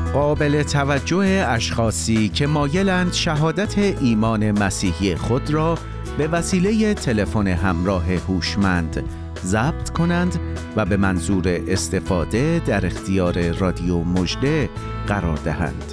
قابل توجه اشخاصی که مایلند شهادت ایمان مسیحی خود را به وسیله تلفن همراه هوشمند ضبط کنند و به منظور استفاده در اختیار رادیو مژده قرار دهند.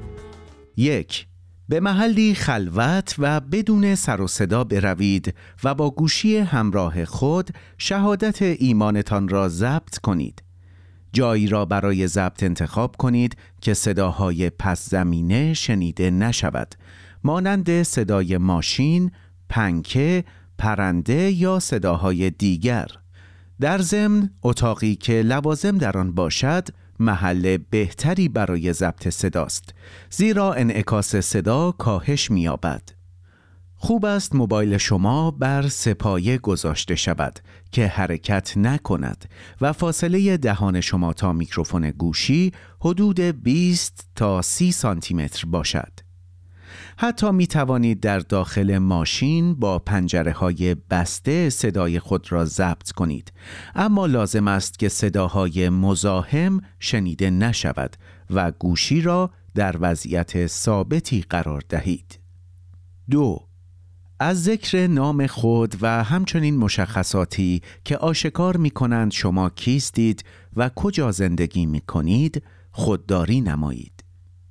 1. به محلی خلوت و بدون سر و صدا بروید و با گوشی همراه خود شهادت ایمانتان را ضبط کنید. جایی را برای ضبط انتخاب کنید که صداهای پس زمینه شنیده نشود، مانند صدای ماشین، پنکه، پرنده یا صداهای دیگر. در ضمن اتاقی که لوازم در آن باشد محل بهتری برای ضبط صداست، زیرا انعکاس صدا کاهش می‌یابد. خوب است موبایل شما بر سه‌پایه گذاشته شود که حرکت نکند و فاصله دهان شما تا میکروفون گوشی حدود 20 تا 30 سانتی متر باشد. حتی می توانید در داخل ماشین با پنجره‌های بسته صدای خود را ضبط کنید، اما لازم است که صداهای مزاحم شنیده نشود و گوشی را در وضعیت ثابتی قرار دهید. 2. از ذکر نام خود و همچنین مشخصاتی که آشکار می کنند شما کیستید و کجا زندگی می کنید خودداری نمایید.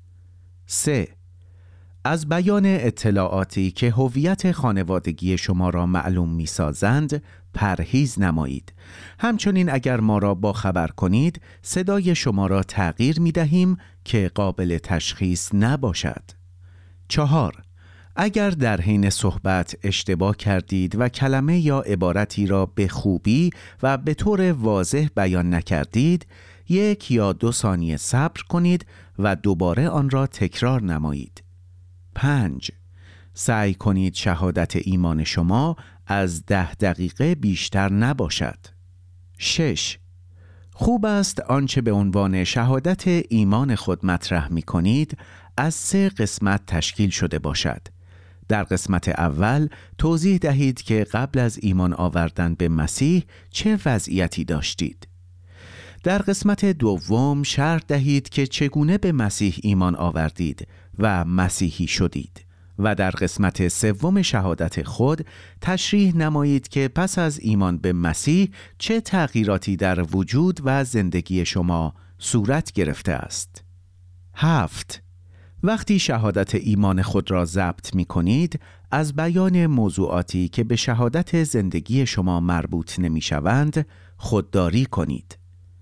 3. از بیان اطلاعاتی که هویت خانوادگی شما را معلوم می سازند پرهیز نمایید. همچنین اگر ما را باخبر کنید صدای شما را تغییر می دهیم که قابل تشخیص نباشد. 4. اگر در حین صحبت اشتباه کردید و کلمه یا عبارتی را به خوبی و به طور واضح بیان نکردید، 1 یا 2 ثانیه صبر کنید و دوباره آن را تکرار نمایید. 5. سعی کنید شهادت ایمان شما از 10 دقیقه بیشتر نباشد. 6. خوب است آنچه به عنوان شهادت ایمان خود مطرح می کنید از 3 قسمت تشکیل شده باشد. در قسمت اول توضیح دهید که قبل از ایمان آوردن به مسیح چه وضعیتی داشتید. در قسمت دوم شرح دهید که چگونه به مسیح ایمان آوردید و مسیحی شدید. و در قسمت سوم شهادت خود تشریح نمایید که پس از ایمان به مسیح چه تغییراتی در وجود و زندگی شما صورت گرفته است. 7. وقتی شهادت ایمان خود را ضبط می کنید، از بیان موضوعاتی که به شهادت زندگی شما مربوط نمی شوند خودداری کنید.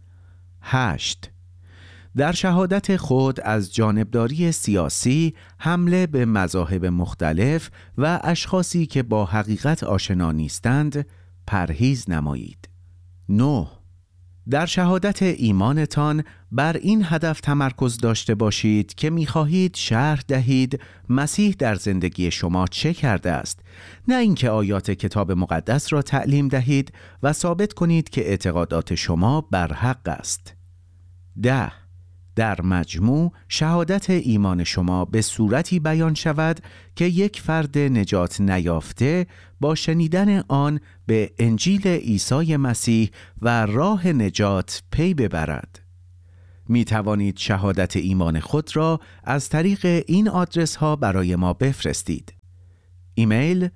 8. در شهادت خود از جانبداری سیاسی، حمله به مذاهب مختلف و اشخاصی که با حقیقت آشنا نیستند پرهیز نمایید. 9. در شهادت ایمانتان بر این هدف تمرکز داشته باشید که می‌خواهید شرح دهید مسیح در زندگی شما چه کرده است، نه اینکه آیات کتاب مقدس را تعلیم دهید و ثابت کنید که اعتقادات شما بر حق است. 10. در مجموع شهادت ایمان شما به صورتی بیان شود که یک فرد نجات نیافته با شنیدن آن به انجیل عیسی مسیح و راه نجات پی ببرد. می توانید شهادت ایمان خود را از طریق این آدرس ها برای ما بفرستید. ایمیل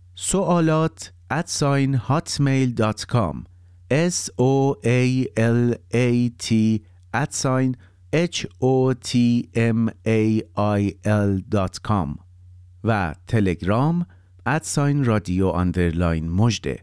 soalat@hotmail.com soalat@hotmail.com و تلگرام @radio_مژده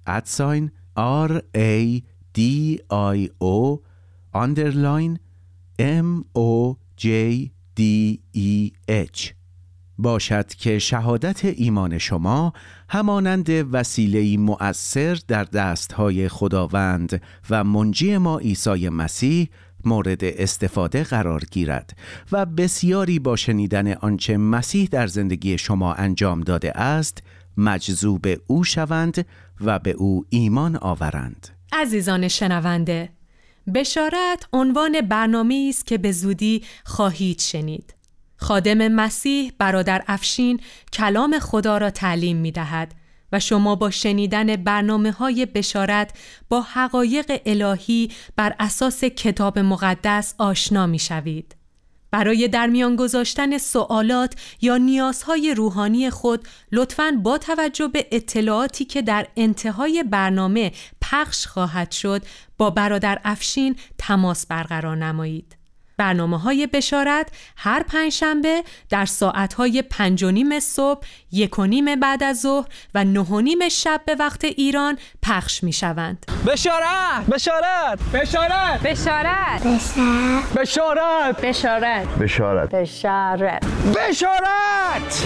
@radio_MOJDEH باشد که شهادت ایمان شما همانند وسیله‌ای مؤثر در دستهای خداوند و منجی ما عیسی مسیح مورد استفاده قرار گیرد و بسیاری با شنیدن آنچه مسیح در زندگی شما انجام داده است مجذوب او شوند و به او ایمان آورند. عزیزان شنونده، بشارت عنوان برنامه‌ای است که به زودی خواهید شنید. خادم مسیح برادر افشین کلام خدا را تعلیم می‌دهد و شما با شنیدن برنامه‌های بشارت با حقایق الهی بر اساس کتاب مقدس آشنا می‌شوید. برای در میان گذاشتن سوالات یا نیازهای روحانی خود لطفاً با توجه به اطلاعاتی که در انتهای برنامه پخش خواهد شد با برادر افشین تماس برقرار نمایید. برنامه‌های بشارت هر پنجشنبه در ساعت‌های 5:30 صبح، 1:30 بعد از ظهر و 9:30 شب به وقت ایران پخش می‌شوند. بشارت! بشارت! بشارت! بشارت! بشارت! بشارت! بشارت. بشارت! بشارت!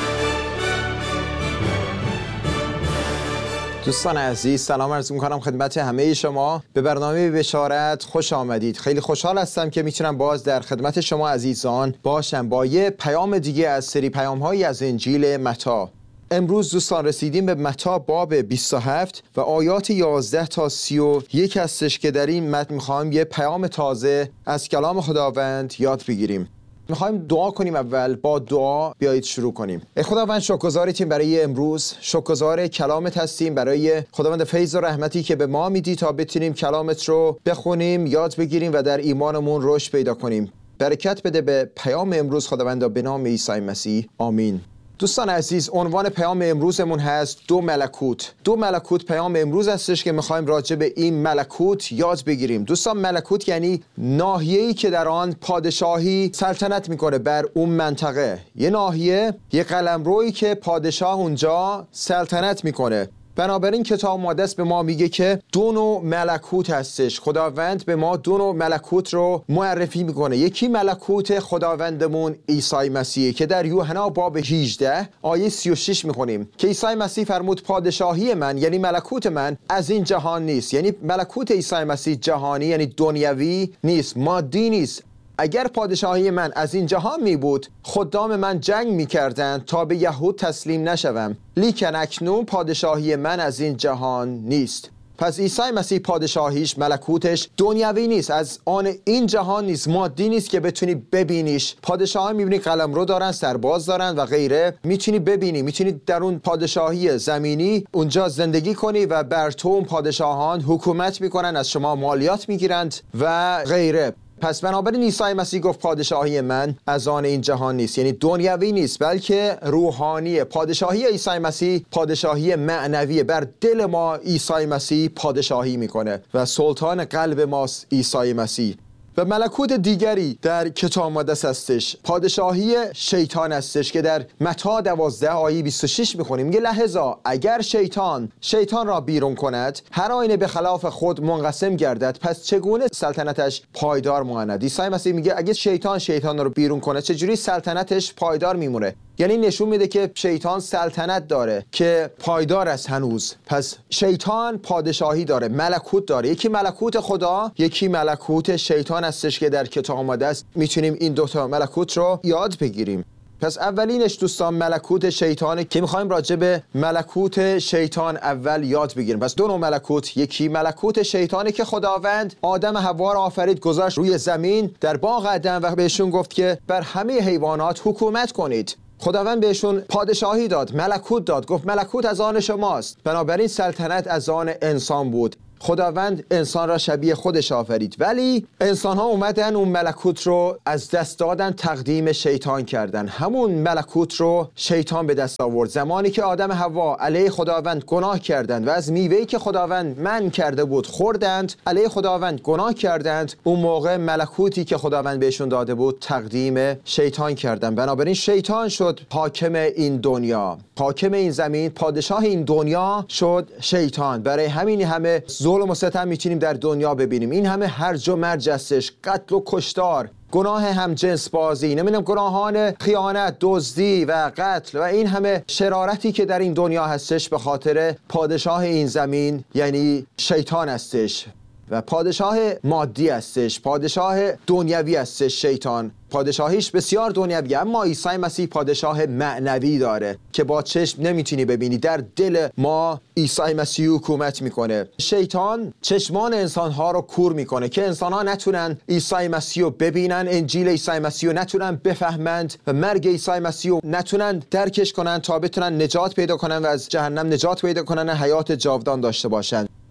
دوستان عزیز، سلام عرض می‌کنم خدمت همه شما. به برنامه بشارت خوش آمدید. خیلی خوشحال هستم که میتونم باز در خدمت شما عزیزان باشم با یه پیام دیگه از سری پیام‌هایی از انجیل متی. امروز دوستان رسیدیم به متی باب 27 و آیات 11 تا 31 هستش که در این متن می‌خوایم یه پیام تازه از کلام خداوند یاد بگیریم. میخوایم دعا کنیم. اول با دعا بیایید شروع کنیم. ای خداوند، شکرگزارتیم برای امروز، شکرگزار کلامت هستیم، برای خداوند فیض و رحمتی که به ما میدی تا بتونیم کلامت رو بخونیم، یاد بگیریم و در ایمانمون رشد پیدا کنیم. برکت بده به پیام امروز خداوند، به نام عیسی مسیح، آمین. دوستان عزیز، عنوان پیام امروزمون هست دو ملکوت. دو ملکوت پیام امروز هستش که میخوایم راجع به این ملکوت یاد بگیریم. دوستان، ملکوت یعنی ناحیه‌ای که در آن پادشاهی سلطنت میکنه بر اون منطقه. یه ناحیه، یه قلمرویی که پادشاه اونجا سلطنت میکنه. بنابراین کتاب مقدس به ما میگه که دو نوع ملکوت هستش. خداوند به ما دو نوع ملکوت رو معرفی میکنه. یکی ملکوت خداوندمون عیسی مسیح که در یوحنا باب 18 آیه 36 میخونیم که عیسی مسیح فرمود پادشاهی من، یعنی ملکوت من، از این جهان نیست. یعنی ملکوت عیسی مسیح جهانی، یعنی دنیوی نیست، مادی نیست. اگر پادشاهی من از این جهان می بود، خدام من جنگ می کردند تا به یهود تسلیم نشوم، لیکن اکنون پادشاهی من از این جهان نیست. پس عیسی مسیح پادشاهیش، ملکوتش دنیوی نیست، از آن این جهان نیست، مادی نیست که بتونی ببینیش. پادشاهان میبینی قلمرو دارن، سرباز دارن و غیره، میتونی ببینی، میتونی در اون پادشاهی زمینی اونجا زندگی کنی و بر تو اون پادشاهان حکومت میکنن، از شما مالیات میگیرند و غیره. پس بنابراین عیسی مسیح گفت پادشاهی من از آن این جهان نیست، یعنی دنیوی نیست بلکه روحانیه. پادشاهی عیسی مسیح پادشاهی معنویه. بر دل ما عیسی مسیح پادشاهی میکنه و سلطان قلب ماست عیسی مسیح. و ملکوت دیگری در کتاب مقدس هستش، پادشاهی شیطان هستش که در متی 12 آیه 26 میخونیم. میگه لحظا اگر شیطان را بیرون کند، هر آینه به خلاف خود منقسم گردد، پس چگونه سلطنتش پایدار ماند؟ عیسی مسیح میگه اگه شیطان رو بیرون کنه، چجوری سلطنتش پایدار میمونه؟ یعنی نشون میده که شیطان سلطنت داره که پایدار است هنوز. پس شیطان پادشاهی داره، ملکوت داره. یکی ملکوت خدا، یکی ملکوت شیطان هستش که در کتاب آمده است. میتونیم این دوتا ملکوت رو یاد بگیریم. پس اولینش دوستان ملکوت شیطانه که میخوایم راجع به ملکوت شیطان اول یاد بگیریم. پس دو نوع ملکوت، یکی ملکوت شیطانه که خداوند آدم حوا را آفرید، گذاشت روی زمین در باغ عدن و بهشون گفت که بر همه حیوانات حکومت کنید. خداوند بهشون پادشاهی داد، ملکوت داد، گفت ملکوت از آن شماست. بنابراین سلطنت از آن انسان بود. خداوند انسان را شبیه خودش آفرید، ولی انسان ها اومدن اون ملکوت رو از دست دادن، تقدیم شیطان کردن. همون ملکوت رو شیطان به دست آورد زمانی که آدم حوا علیه خداوند گناه کردند و از میوه‌ای که خداوند منع کرده بود خوردند، علیه خداوند گناه کردند. اون موقع ملکوتی که خداوند بهشون داده بود تقدیم شیطان کردند. بنابراین شیطان شد حاکم این دنیا، حاکم این زمین، پادشاه این دنیا شد شیطان. برای همین همه ظلم و ستم میتونیم در دنیا ببینیم. این همه هرج و مرج هستش، قتل و کشتار، گناه همجنس بازی، گناهان خیانت، دزدی و قتل و این همه شرارتی که در این دنیا هستش به خاطر پادشاه این زمین یعنی شیطان هستش و پادشاه مادی هستش، پادشاه دنیوی هستش. شیطان پادشاهیش بسیار دنیویه، اما عیسی مسیح پادشاه معنوی داره که با چشم نمیتونی ببینی. در دل ما عیسی مسیح حکومت میکنه. شیطان چشمان انسانها رو کور میکنه که انسانها نتونن عیسی مسیح رو ببینن، انجیل عیسی مسیح رو نتونن بفهمند و مرگ عیسی مسیح رو نتونن درکش کنن تا بتونن نجات پیدا کنن و از جهنم نجات پیدا کنن و حیات جاودان داشته باشن.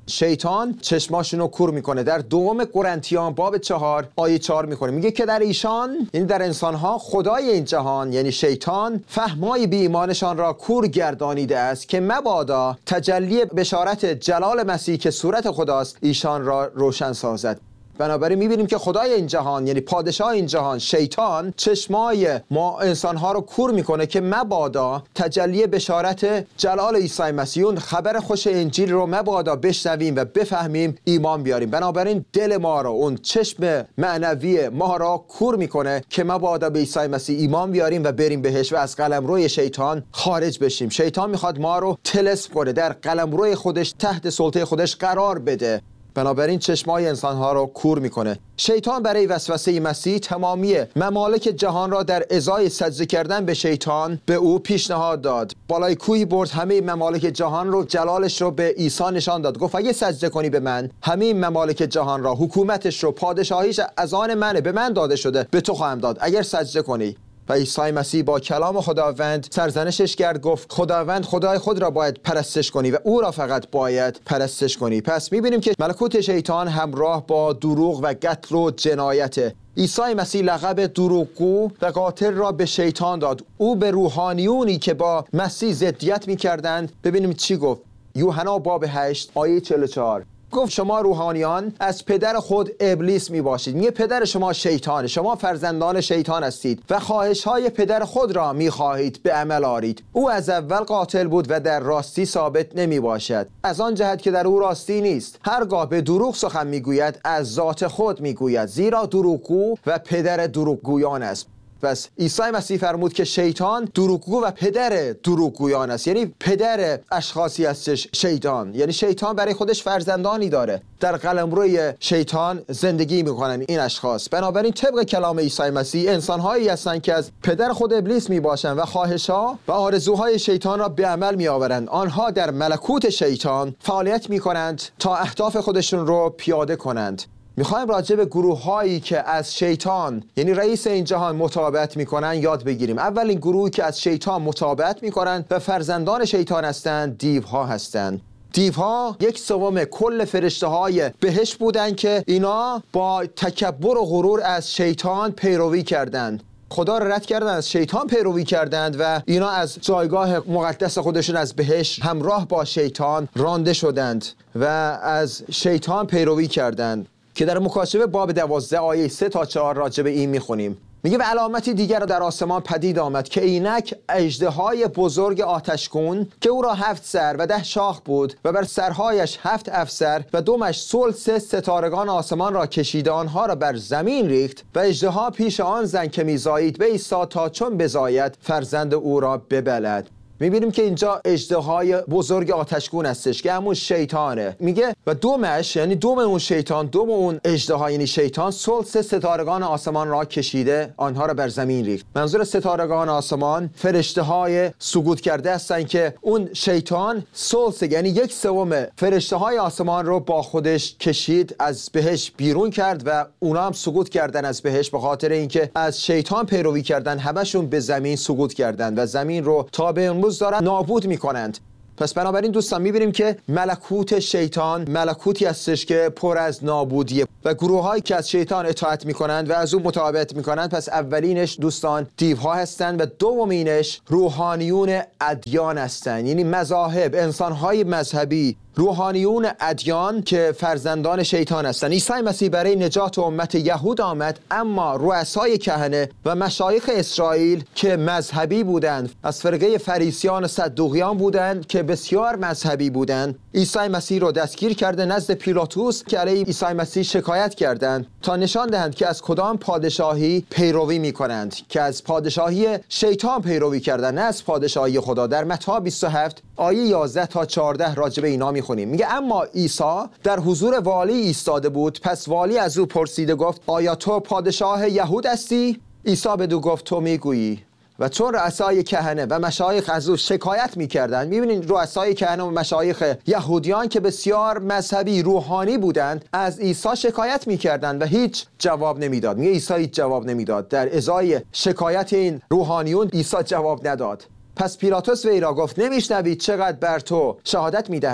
شیطان چشماشون رو کور میکنه. در دوم قرنتیان باب 4 آیه 4 میکنه، میگه که در ایشان، یعنی در انسانها، خدای این جهان یعنی شیطان فهمای بی ایمانشان را کور گردانیده است که مبادا تجلی بشارت جلال مسیح که صورت خداست ایشان را روشن سازد. بنابراین میبینیم که خدای این جهان یعنی پادشاه این جهان شیطان چشمای ما انسانها رو کور میکنه که مبادا تجلی بشارت جلال عیسی مسیح، اون خبر خوش انجیل رو مبادا بشنویم و بفهمیم، ایمان بیاریم. بنابراین دل ما رو، اون چشم معنوی ما را کور میکنه که مبادا به عیسی مسیح ایمان بیاریم و بریم بهش و از قلمروی شیطان خارج بشیم. شیطان میخواد ما رو طلسم کنه، در قلمروی خودش تحت سلطه خودش قرار بده. بنابراین چشمای انسانها رو کور میکنه. شیطان برای وسوسه مسیح تمامی ممالک جهان را در ازای سجده کردن به شیطان به او پیشنهاد داد. بالای کوهی برد، همه ممالک جهان رو، جلالش رو به عیسی نشان داد. گفت اگه سجده کنی به من، همه ممالک جهان را، حکومتش رو، پادشاهیش از آن منه، به من داده شده، به تو خواهم داد اگر سجده کنی. و عیسی مسیح با کلام خداوند سرزنشش کرد، گفت خداوند خدای خود را باید پرستش کنی و او را فقط باید پرستش کنی. پس میبینیم که ملکوت شیطان همراه با دروغ و قتل و جنایته. عیسی مسیح لقب دروغگو و قاتل را به شیطان داد. او به روحانیونی که با مسیح ضدیت میکردند، ببینیم چی گفت. یوحنا باب 8 آیه 44 گفت شما روحانیان از پدر خود ابلیس می باشید. میگه پدر شما شیطانه، شما فرزندان شیطان هستید و خواهش های پدر خود را می خواهید به عمل آورید. او از اول قاتل بود و در راستی ثابت نمی باشد، از آن جهت که در او راستی نیست. هرگاه به دروغ سخن می گوید از ذات خود می گوید، زیرا دروغگو و پدر دروغگویان است. پس عیسی مسیح فرمود که شیطان دروغگو و پدر دروغگویان است، یعنی پدر اشخاصی هستش شیطان. یعنی شیطان برای خودش فرزندانی داره، در قلمروی شیطان زندگی میکنن این اشخاص. بنابراین طبق کلام عیسی مسیح انسانهایی هستند که از پدر خود ابلیس میباشند و خواهشها و آرزوهای شیطان را به عمل میآورند. آنها در ملکوت شیطان فعالیت میکنند تا اهداف خودشون رو پیاده کنند. میخوایم راجع به گروه هایی که از شیطان یعنی رئیس این جهان مطابقت میکنن یاد بگیریم. اولین گروهی که از شیطان مطابقت میکنن و فرزندان شیطان هستند، دیوها هستند. دیوها 1/3 کل فرشته های بهشت بودند که اینا با تکبر و غرور از شیطان پیروی کردند. خدا را رد کردند، از شیطان پیروی کردند و اینا از جایگاه مقدس خودشون از بهشت همراه با شیطان رانده شدند و از شیطان پیروی کردند که در مکاشفه باب 12 آیه 3 تا 4 راجع به این میخونیم. میگه و علامتی دیگر را در آسمان پدید آمد که اینک اژدهای بزرگ آتشگون که او را 7 سر و 10 شاخ بود و بر سرهایش 7 افسر و دمش ثلث ستارگان آسمان را کشیده، آنها را بر زمین ریخت و اژدها پیش آن زن که میزایید بایستاد تا چون بزاید فرزند او را ببلد. میبینیم که اینجا اژدهای بزرگ آتشگون هستش که همون شیطانه. میگه و دومش یعنی دوم اون شیطان، دوم اون اژدها یعنی شیطان ثلث ستارگان آسمان را کشیده، آنها را بر زمین ریخت. منظور ستارگان آسمان فرشته های سقوط کرده هستن که اون شیطان ثلث یعنی 1/3 فرشته های آسمان رو با خودش کشید، از بهشت بیرون کرد و اونا هم سقوط کردن از بهشت به خاطر اینکه از شیطان پیروی کردن. همشون به زمین سقوط کردن و زمین رو تا به امروز دارن نابود میکنند. پس بنابراین دوستان میبینیم که ملکوت شیطان ملکوتی هستش که پر از نابودیه و گروه‌هایی که از شیطان اطاعت میکنند و از اون مطابقت میکنند. پس اولینش دوستان دیوها هستند و دومینش روحانیون ادیان هستند، یعنی مذاهب، انسان‌های مذهبی، روحانیون ادیان که فرزندان شیطان هستند. عیسی مسیح برای نجات امت یهود آمد، اما رؤسای کهنه و مشایخ اسرائیل که مذهبی بودند، از فرقه فریسیان و صدوقیان بودند که بسیار مذهبی بودند، عیسی مسیح رو دستگیر کرده نزد پیلاطوس که علیه عیسی مسیح شکایت کردند تا نشان دهند که از کدام پادشاهی پیروی میکنند، که از پادشاهی شیطان پیروی کردند، نه از پادشاهی خدا. در متی 27 آیه 11 تا 14 راجع به اینا میخونیم. میگه اما عیسی در حضور والی ایستاده بود، پس والی از او پرسیده گفت آیا تو پادشاه یهود هستی؟ عیسی بدو گفت تو میگویی. و چون رؤسای کهنه و مشایخ از او شکایت میکردند، میبینید رؤسای کهنه و مشایخ یهودیان که بسیار مذهبی روحانی بودند از عیسی شکایت میکردند و هیچ جواب نمیداد. میگه عیسی هیچ جواب نمیداد. در ازای شکایت این روحانیون عیسی جواب نداد. پس پیلاطوس وی را گفت نمیشنوید چقدر بر تو شهادت میدهند؟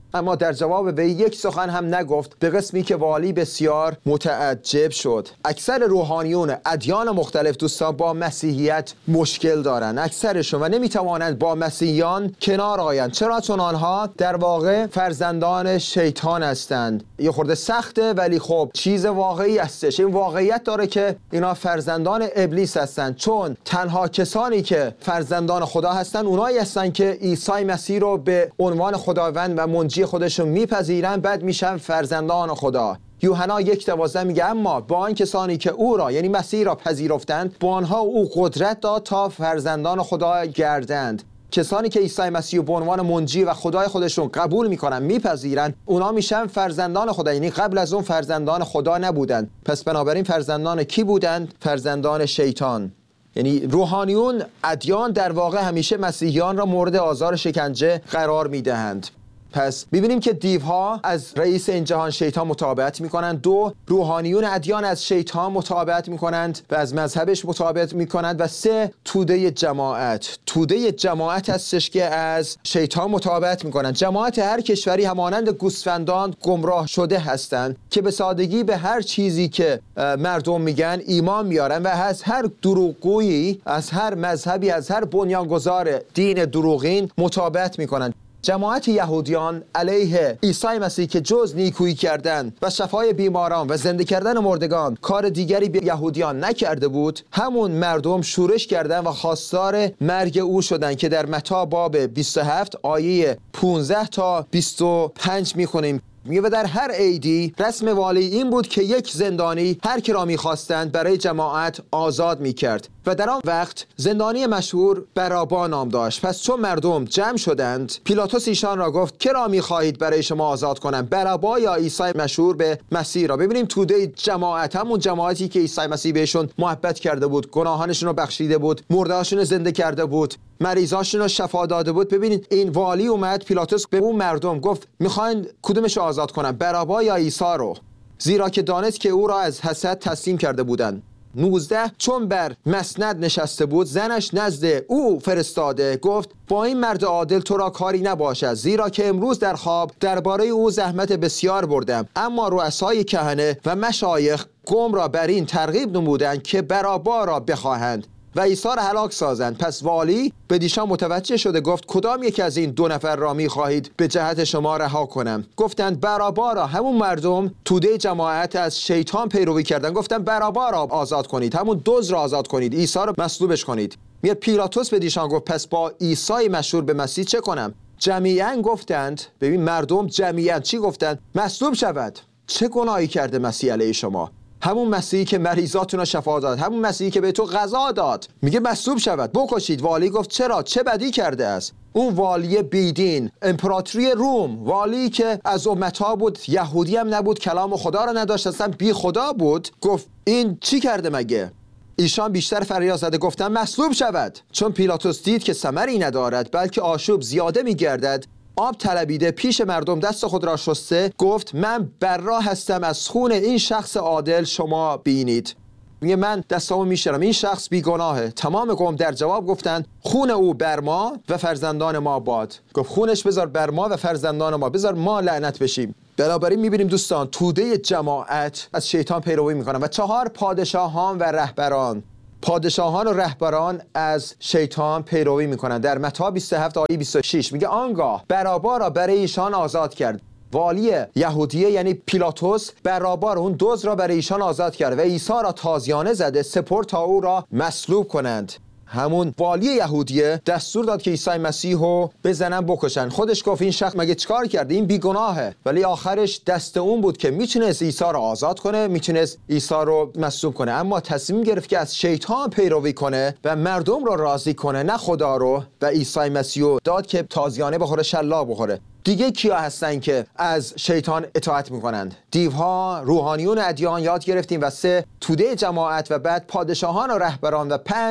اما در جواب وی یک سخن هم نگفت، به قسمی که والی بسیار متعجب شد. اکثر روحانیون ادیان مختلف دوستان با مسیحیت مشکل دارن، اکثرشون، و نمیتوانند با مسیحیان کنار آیند. چرا؟ چون آنها در واقع فرزندان شیطان هستند. یه خورده سخته ولی خب چیز واقعی هستش. این واقعیت داره که اینا فرزندان ابلیس هستند، چون تنها کسانی که فرزندان خدا هستن اونایی هستن که عیسی مسیح رو به عنوان خداوند و منجی خودشون میپذیرن، بعد میشن فرزندان خدا. یوحنا 1:12 میگه اما با آن کسانی که او را یعنی مسیح را پذیرفتند با آنها او قدرت داد تا فرزندان خدا گردند. کسانی که عیسی مسیح به عنوان منجی و خدای خودشون قبول میکنن، میپذیرن، اونا میشن فرزندان خدا. یعنی قبل از اون فرزندان خدا نبودن. پس بنابراین فرزندان کی بودند؟ فرزندان شیطان. یعنی روحانیون ادیان در واقع همیشه مسیحیان را مورد آزار شکنجه قرار میدهند. پس می‌بینیم که دیوها از رئیس این جهان شیطان متابعت می‌کنند، 2 روحانیون ادیان از شیطان متابعت می‌کنند و از مذهبش متابعت می‌کنند، و 3 توده جماعت هستش که از شیطان متابعت می‌کنند. جماعت هر کشوری همانند گوسفندان گمراه شده هستند که به سادگی به هر چیزی که مردم میگن ایمان میارن و از هر دروغگویی، از هر مذهبی، از هر بنیانگذار دین دروغین متابعت می‌کنند. جماعت یهودیان علیه عیسی مسیح که جز نیکویی کردن و شفای بیماران و زنده کردن مردگان کار دیگری به یهودیان نکرده بود، همون مردم شورش کردن و خواستار مرگ او شدن که در متی باب 27 آیه 15 تا 25 میخونیم. و در هر عیدی رسم والی این بود که یک زندانی هر کی را می‌خواستند برای جماعت آزاد می‌کرد و در آن وقت زندانی مشهور بارابا نام داشت. پس چون مردم جمع شدند، پیلاطس ایشان را گفت که را می‌خواهید برای شما آزاد کنم، بارابا یا عیسی مشهور به مسیح را؟ ببینیم توده جماعت، همون جماعتی که عیسی مسیح بهشون محبت کرده بود، گناهانشون رو بخشیده بود، مرده‌هاشون رو زنده کرده بود، مریضاشون رو شفا داده بود. ببینید این والی اومد، پیلاطس به اون مردم گفت میخواین کدومش رو آزاد کنن، بارابا یا عیسی رو؟ زیرا که دانست که او را از حسد تسلیم کرده بودند. 19 چون بر مسند نشسته بود، زنش نزد او فرستاده گفت با این مرد عادل تو را کاری نباشد، زیرا که امروز در خواب درباره او زحمت بسیار بردم. اما رؤسای کهنه و مشایخ قوم را بر این ترغیب نمودند که بارابا را بخواهند و عیسی را هلاک سازند. پس والی به دیشان متوجه شده گفت کدام یک از این 2 نفر را می‌خواهید به جهت شما رها کنم؟ گفتند بارابا را. همون مردم توده جماعت از شیطان پیروی کردند، گفتند بارابا را آزاد کنید، همون دزد را آزاد کنید، عیسی را مصلوبش کنید. پیلاطس به دیشان گفت پس با عیسی مشهور به مسیح چه کنم؟ جمیعاً گفتند، ببین مردم جمیعاً چی گفتند؟ مصلوب شود. چه گناهی کرده مسیح علیه شما؟ همون مسیحی که مریضاتون رو شفا داد، همون مسیحی که به تو غذا داد، میگه مصلوب شود، بکشید. والی گفت چرا؟ چه بدی کرده است؟ اون والی بیدین، امپراتوری روم، والی که از امتها بود، یهودی هم نبود، کلام خدا رو نداشت، اصلا بی خدا بود، گفت این چی کرده مگه؟ ایشان بیشتر فریاد زده گفتن مصلوب شود. چون پیلاطس دید که ثمری ندارد بلکه آشوب زیاده میگردد، آب طلبیده پیش مردم دست خود را شسته گفت من برا هستم از خون این شخص عادل، شما بینید. میگه من دستامو میشرم، این شخص بیگناهه. تمام قوم در جواب گفتند خون او بر ما و فرزندان ما باد. گفت خونش بذار بر ما و فرزندان ما، بذار ما لعنت بشیم. بنابراین میبینیم دوستان توده جماعت از شیطان پیروی میکنن و 4 پادشاهان و رهبران، پادشاهان و رهبران از شیطان پیروی میکنند. در متی 27 آیه 26 میگه آنگاه بارابا را برای ایشان آزاد کرد. والی یهودیه یعنی پیلاطس بارابا را، اون دزد را برای ایشان آزاد کرد و عیسی را تازیانه زده سپرد تا او را مصلوب کنند. همون والی یهودیه دستور داد که عیسی مسیح رو بزنن بکشن. خودش گفت این شخص مگه چیکار کرده؟ این بیگناهه. ولی آخرش دست اون بود که میتونست عیسی رو آزاد کنه، میتونست عیسی رو مصلوب کنه، اما تصمیم گرفت که از شیطان پیروی کنه و مردم رو راضی کنه، نه خدا رو، و عیسی مسیح رو داد که تازیانه بخوره، شلاق بخوره. دیگه کیا هستن که از شیطان اطاعت میکنند؟ دیوها، روحانیون ادیان یاد گرفتیم، و 3 توده جماعت، و بعد پادشاهان و رهبران، و 5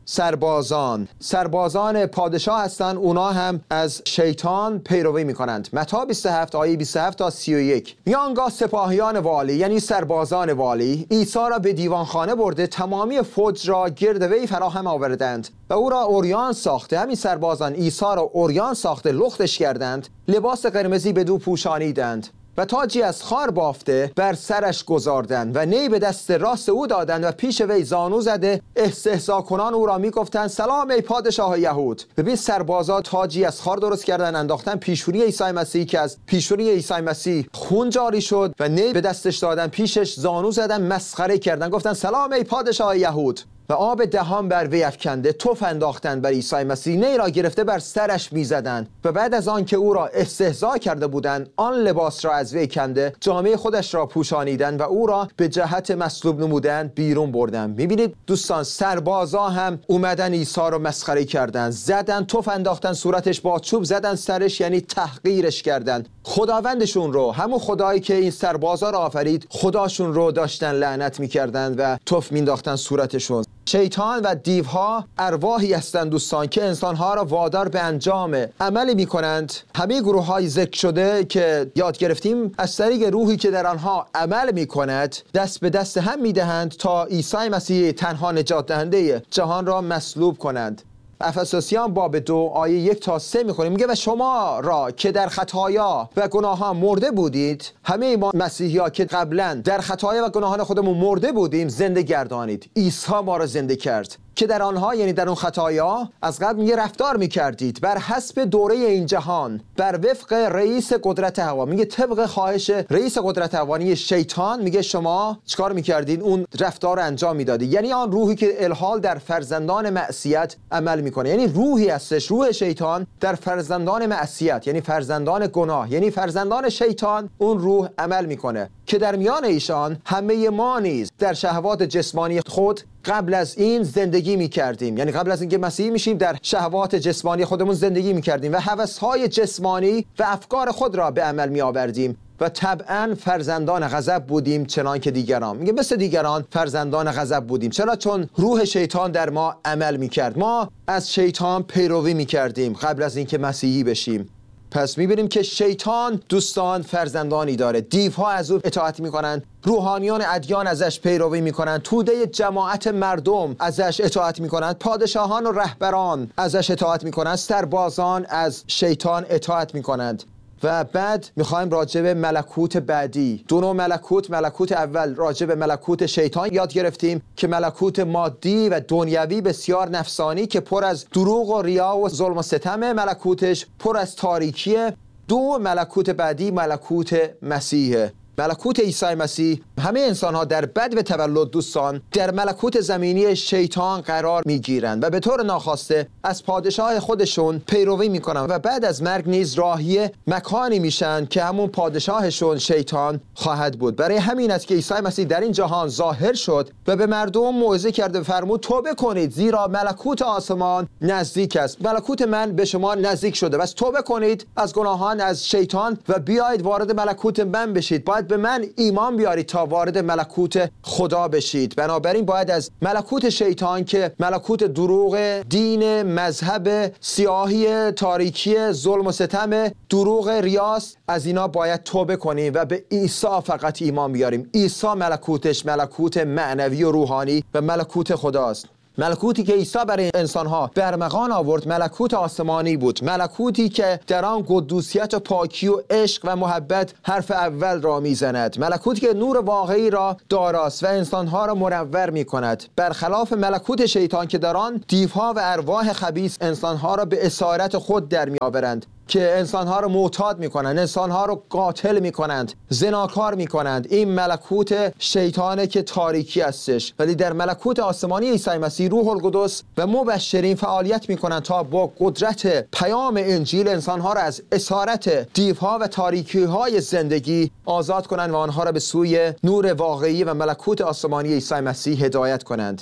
سربازان پادشاه هستند، اونا هم از شیطان پیروی میکنند. متی 27 آیه 27 تا 31 میگه آنگاه سپاهیان والی یعنی سربازان والی عیسی را به دیوانخانه برده تمامی فوج را گرد وی فراهم آوردند و او را عریان ساخته. همین سربازان عیسی را عریان ساخته لختش کردند، لباس قرمزی بدو پوشانیدند و تاجی از خار بافته بر سرش گذاردند و نی به دست راست او دادند و پیش وی زانو زده استهزا کنان او را میگفتند سلام ای پادشاه یهود. ببین سربازا تاجی از خار درست کردن، انداختن پیشونی عیسی مسیح که از پیشونی عیسی مسیح خون جاری شد و نی به دستش دادن، پیشش زانو زدن، مسخره کردن، گفتن سلام ای پادشاه یهود و آب دهان بر وی افکنده تف انداختند بر عیسی مسیح، نی را گرفته بر سرش میزدند و بعد از آن که او را استهزا کرده بودند آن لباس را از وی کنده جامه خودش را پوشانیدند و او را به جهت مصلوب نمودند بیرون بردند. میبینید دوستان، سربازا هم اومدن عیسی را مسخره کردند، زدن، تف انداختن صورتش، با چوب زدن سرش، یعنی تحقیرش کردند. خداوندشون رو، همون خدایی که این سربازا را آفرید، خداشون رو داشتن لعنت میکردند و تف مینداختن صورتشون. شیطان و دیوها ارواحی هستند دوستان که انسانها را وادار به انجام عملی میکنند. همه گروه های ذکر شده که یاد گرفتیم از طریق روحی که در آنها عمل میکند دست به دست هم میدهند تا عیسی مسیح تنها نجات دهنده جهان را مصلوب کنند. افسوسیان باب 2 آیه 1 تا 3 میخونیم، میگه و شما را که در خطایا و گناهان مرده بودید، همه ما مسیحی ها که قبلا در خطایا و گناهان خودمون مرده بودیم، زنده گردانید. عیسی ما را زنده کرد که در آنها، یعنی در اون خطایا، از قبل میگه رفتار میکردید بر حسب دوره این جهان، بر وفق رئیس قدرت هوا. میگه طبق خواهش رئیس قدرت هوایی شیطان، میگه شما چیکار میکردید؟ اون رفتار رو انجام میدادید. یعنی آن روحی که الحال در فرزندان معصیت عمل میکنه، یعنی روحی هستش، روح شیطان در فرزندان معصیت، یعنی فرزندان گناه، یعنی فرزندان شیطان، اون روح عمل میکنه که در میان ایشان همه ما نیز در شهوات جسمانی خود قبل از این زندگی می‌کردیم. یعنی قبل از اینکه مسیحی میشیم در شهوات جسمانی خودمون زندگی می‌کردیم و هوس‌های جسمانی و افکار خود را به عمل می‌آوردیم و طبعاً فرزندان غضب بودیم چنان که دیگران. میگه مثل دیگران فرزندان غضب بودیم. چرا؟ چون روح شیطان در ما عمل می‌کرد. ما از شیطان پیروی می‌کردیم قبل از اینکه مسیحی بشیم. پس می‌بینیم که شیطان دوستان فرزندانی داره. دیوها از او اطاعت می‌کنند، روحانیان ادیان ازش پیروی می‌کنند، توده جماعت مردم ازش اطاعت می‌کنند، پادشاهان و رهبران ازش اطاعت می‌کنند، سربازان از شیطان اطاعت می‌کنند. و بعد میخوایم راجع به ملکوت بعدی، دو نوع ملکوت اول راجع به ملکوت شیطان یاد گرفتیم که ملکوت مادی و دنیوی بسیار نفسانی که پر از دروغ و ریا و ظلم و ستم، ملکوتش پر از تاریکیه. دو ملکوت بعدی ملکوت مسیحه، ملکوت عیسی مسیح. همه انسان ها در بدو تولد دوستان در ملکوت زمینی شیطان قرار می گیرند و به طور ناخواسته از پادشاه خودشون پیروی می کنند و بعد از مرگ نیز راهی مکانی میشن که همون پادشاهشون شیطان خواهد بود. برای همین است که عیسی مسیح در این جهان ظاهر شد و به مردم موعظه کرد و فرمود توبه کنید زیرا ملکوت آسمان نزدیک است. ملکوت من به شما نزدیک شده، بس توبه کنید از گناهان، از شیطان و بیایید وارد ملکوت من بشید. باید به من ایمان بیارید تا وارد ملکوت خدا بشید. بنابراین باید از ملکوت شیطان که ملکوت دروغ، دین، مذهب، سیاهی، تاریکی، ظلم و ستم، دروغ، ریاست، از اینا باید توبه کنیم و به عیسی فقط ایمان بیاریم. عیسی ملکوتش ملکوت معنوی و روحانی و ملکوت خداست. ملکوتی که عیسی برای انسانها برمغان آورد ملکوت آسمانی بود، ملکوتی که در آن قدوسیت و پاکی و عشق و محبت حرف اول را میزند، ملکوتی که نور واقعی را داراست و انسانها را منور میکند، برخلاف ملکوت شیطان که در آن دیوها و ارواح خبیث انسانها را به اسارت خود در میآورند، که انسانها رو معتاد میکنند، انسانها رو قاتل میکنند، زناکار میکنند. این ملکوت شیطانه که تاریکی هستش. ولی در ملکوت آسمانی عیسی مسیح روح القدس و مبشرین فعالیت میکنند تا با قدرت پیام انجیل انسانها رو از اسارت دیوها و تاریکی های زندگی آزاد کنند و آنها را به سوی نور واقعی و ملکوت آسمانی عیسی مسیح هدایت کنند.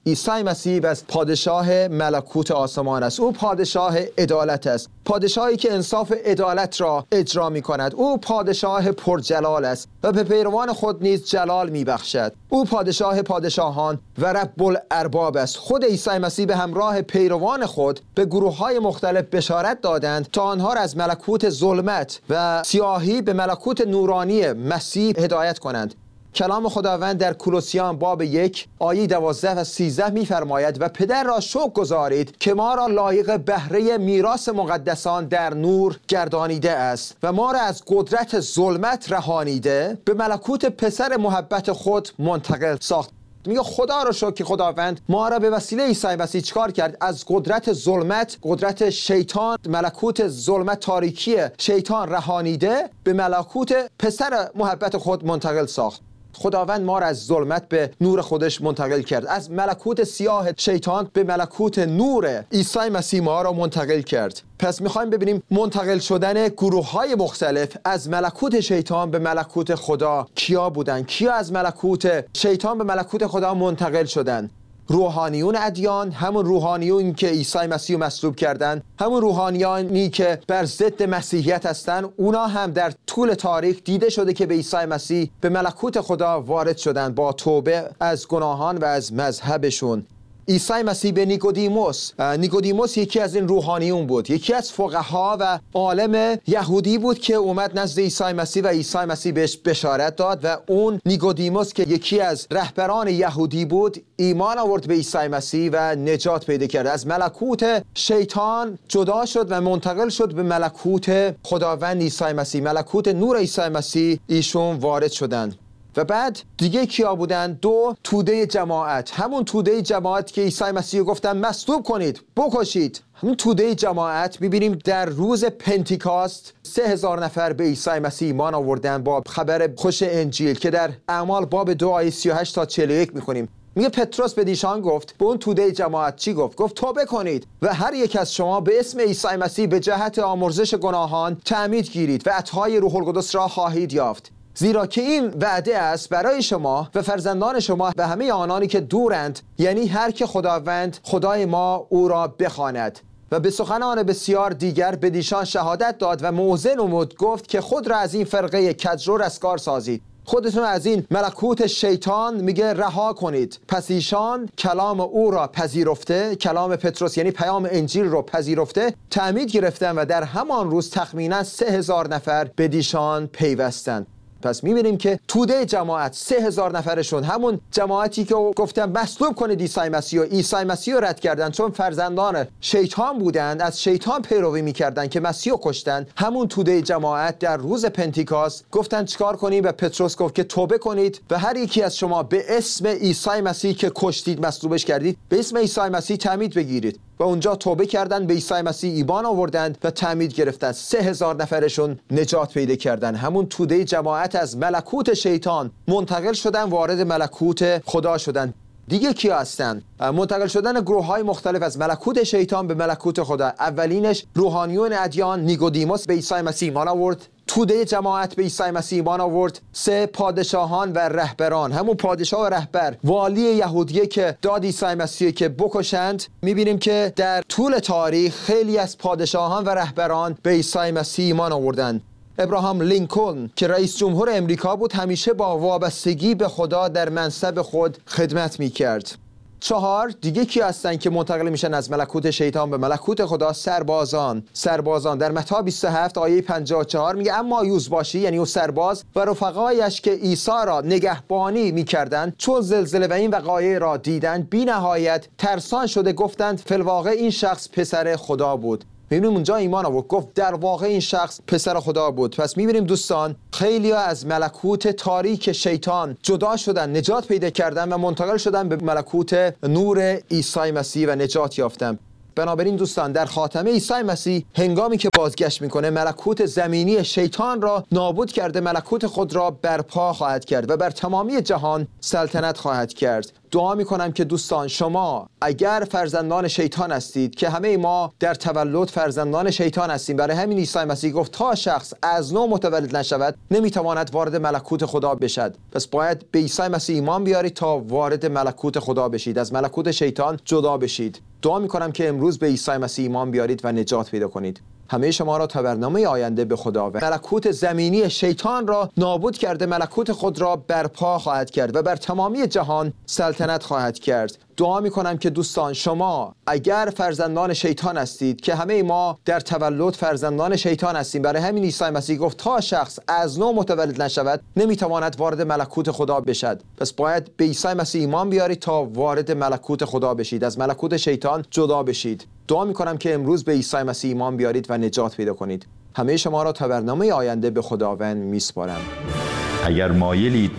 عیسی مسیح از پادشاه ملکوت آسمان است. او پادشاه عدالت است، پادشاهی که انصاف عدالت را اجرا می کند. او پادشاه پرجلال است و به پیروان خود نیز جلال می بخشد. او پادشاه پادشاهان و رب الارباب است. خود عیسی مسیح به همراه پیروان خود به گروه‌های مختلف بشارت دادند تا آنها را از ملکوت ظلمت و سیاهی به ملکوت نورانی مسیح هدایت کنند. کلام خداوند در کولوسیان باب 1 آیه 12 و 13 می‌فرماید و پدر را شکر گزارید که ما را لایق بهره میراث مقدسان در نور گردانیده است و ما را از قدرت ظلمت رهانیده به ملکوت پسر محبت خود منتقل ساخت. میگه خدا را شکر که خداوند ما را به وسیله عیسی مسیح چیکار کرد؟ از قدرت ظلمت، قدرت شیطان، ملکوت ظلمت تاریکی شیطان رهانیده به ملکوت پسر محبت خود منتقل ساخت. خداوند ما را از ظلمت به نور خودش منتقل کرد، از ملکوت سیاه شیطان به ملکوت نور عیسی مسیح ما را منتقل کرد. پس میخوایم ببینیم منتقل شدن گروه‌های مختلف از ملکوت شیطان به ملکوت خدا کیا بودن؟ کیا از ملکوت شیطان به ملکوت خدا منتقل شدن؟ روحانیون ادیان، همون روحانیون که عیسی مسیح مصلوب کردن، همون روحانیانی که بر ضد مسیحیت هستن، اونا هم در طول تاریخ دیده شده که به عیسی مسیح به ملکوت خدا وارد شدن با توبه از گناهان و از مذهبشون. عیسی مسیح به نیکودیموس یکی از این روحانیون بود، یکی از فقها و عالم یهودی بود که اومد نزد عیسی مسیح و عیسی مسیح بهش بشارت داد و اون نیکودیموس که یکی از رهبران یهودی بود ایمان آورد به عیسی مسیح و نجات پیدا کرد، از ملکوت شیطان جدا شد و منتقل شد به ملکوت خداوند عیسی مسیح، ملکوت نور عیسی مسیح ایشون وارد شدند. و بعد دیگه کیا بودن؟ 2 توده جماعت، همون توده جماعت که عیسی مسیح گفتن مصلوب کنید، بکشید. همون توده جماعت می‌بینیم در روز پنتیکاست 3000 نفر به عیسی مسیح ایمان آوردن با خبر خوش انجیل که در اعمال باب 2 آیه 38 تا 41 می‌خونیم. میگه پتروس به دیشان گفت، به اون توده جماعت چی گفت؟ گفت توبه کنید و هر یک از شما به اسم عیسی مسیح به جهت آمرزش گناهان تعمید گیرید و عطای روح القدس را خواهید یافت. زیرا که این وعده است برای شما و فرزندان شما و همه آنانی که دورند، یعنی هر که خداوند خدای ما او را بخواند. و به سخنان بسیار دیگر به دیشان شهادت داد و موعظه نمود، گفت که خود را از این فرقه کجرو رستگار سازید، خودتون از این ملکوت شیطان میگه رها کنید. پس ایشان کلام او را پذیرفته، کلام پتروس یعنی پیام انجیل رو پذیرفته، تعمید گرفتن و در همان روز تخمینا 3000 نفر به دیشان پیوستند. پس می‌بینیم که توده جماعت 3000 نفرشون همون جماعتی که گفتن مصلوب کنید عیسی مسیح و عیسی مسیح رو رد کردن چون فرزندان شیطان بودند، از شیطان پیروی می‌کردن که مسیح رو کشتن. همون توده جماعت در روز پنتیکاست گفتن چیکار کنیم؟ و پتروس گفت که توبه کنید و هر یکی از شما به اسم عیسی مسیح که کشتید، مصلوبش کردید، به اسم عیسی مسیح تعمید بگیرید. و اونجا توبه کردن، به عیسی مسیح ایمان آوردند و تعمید گرفتن. 3000 نفرشون نجات پیدا کردن. همون توده جماعت از ملکوت شیطان منتقل شدن، وارد ملکوت خدا شدن. دیگه کیا هستن؟ منتقل شدن گروه‌های مختلف از ملکوت شیطان به ملکوت خدا. اولینش روحانیون ادیان، نیکودیموس به عیسی مسیح ایمان آورد. توده جماعت به عیسی مسیح ایمان آورد. 3 پادشاهان و رهبران، همون پادشاه و رهبر والی یهودیه که داد عیسی مسیح که بکشند. می‌بینیم که در طول تاریخ خیلی از پادشاهان و رهبران به عیسی مسیح ایمان آوردند. ابراهام لینکلن که رئیس جمهور امریکا بود همیشه با وابستگی به خدا در منصب خود خدمت می‌کرد. 4 دیگه کی هستن که منتقل میشن از ملکوت شیطان به ملکوت خدا؟ سربازان در متی 27 آیه 54 میگه اما یوزباشی یعنی او سرباز و رفقایش که عیسی را نگهبانی میکردند چون زلزله و این وقایع را دیدند بی نهایت ترسان شده گفتند فی الواقع این شخص پسر خدا بود. میبینیم اونجا ایمان آورد، گفت در واقع این شخص پسر خدا بود. پس میبینیم دوستان خیلی ها از ملکوت تاریک شیطان جدا شدن، نجات پیدا کردن و منتقل شدن به ملکوت نور عیسی مسیح و نجات یافتن. بنابراین دوستان، در خاتمه عیسی مسیح هنگامی که بازگشت میکنه، ملکوت زمینی شیطان را نابود کرده، ملکوت خود را برپا خواهد کرد و بر تمامی جهان سلطنت خواهد کرد. دعا میکنم که دوستان، شما اگر فرزندان شیطان هستید، که همه ما در تولد فرزندان شیطان هستیم، برای همین عیسی مسیح گفت تا شخص از نو متولد نشود نمیتواند وارد ملکوت خدا بشد. پس باید به عیسی مسیح ایمان بیارید تا وارد ملکوت خدا بشید، از ملکوت شیطان جدا بشید. دعا میکنم که امروز به عیسی مسیح ایمان بیارید و نجات پیدا کنید. همه شما را تا برنامه آینده به خدا. و ملکوت زمینی شیطان را نابود کرده، ملکوت خود را برپا خواهد کرد و بر تمامی جهان سلطنت خواهد کرد. دعا میکنم که دوستان، شما اگر فرزندان شیطان هستید، که همه ما در تولد فرزندان شیطان هستیم، برای همین عیسی مسیح گفت تا شخص از نو متولد نشود نمیتواند وارد ملکوت خدا بشد. پس باید به عیسی مسیح ایمان بیارید تا وارد ملکوت خدا بشید، از ملکوت شیطان جدا بشید. دعا میکنم که امروز به عیسی مسیح ایمان بیارید و نجات پیدا کنید. همه شما را تا برنامه آینده به خداوند میسپارم. اگر مایلید